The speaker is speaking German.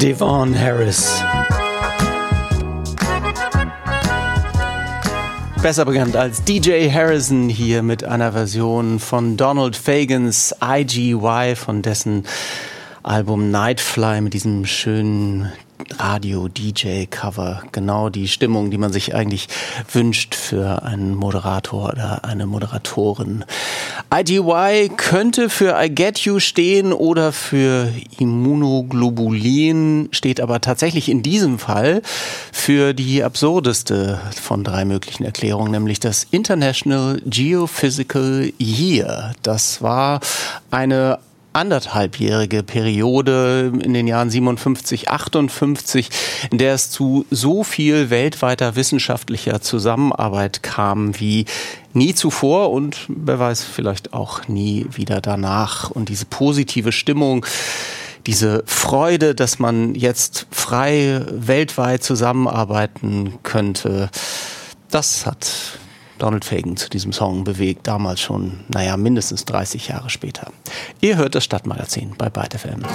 Devon Harris. Besser bekannt als DJ Harrison, hier mit einer Version von Donald Fagans IGY, von dessen Album Nightfly mit diesem schönen Radio-DJ-Cover. Genau die Stimmung, die man sich eigentlich wünscht für einen Moderator oder eine Moderatorin. IGY könnte für I Get You stehen oder für Immunoglobulin, steht aber tatsächlich in diesem Fall für die absurdeste von 3 möglichen Erklärungen, nämlich das International Geophysical Year. Das war eine anderthalbjährige Periode in den Jahren 57, 58, in der es zu so viel weltweiter wissenschaftlicher Zusammenarbeit kam wie nie zuvor und wer weiß, vielleicht auch nie wieder danach. Und diese positive Stimmung, diese Freude, dass man jetzt frei weltweit zusammenarbeiten könnte, das hat Donald Fagan zu diesem Song bewegt, damals schon, mindestens 30 Jahre später. Ihr hört das Stadtmagazin bei Byte FM.